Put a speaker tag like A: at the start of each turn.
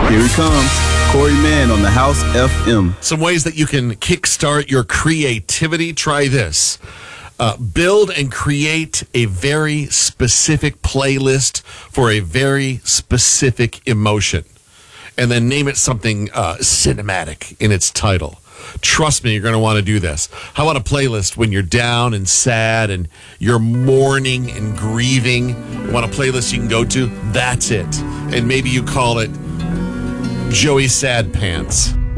A: Here he comes. Corey Mann on the House FM.
B: Some ways that you can kickstart your creativity. Try this. Build and create a very specific playlist for a very specific emotion. And then name it something cinematic in its title. Trust me, you're going to want to do this. How about a playlist when you're down and sad and you're mourning and grieving? You want a playlist you can go to? That's it. And maybe you call it Joey Sad Pants.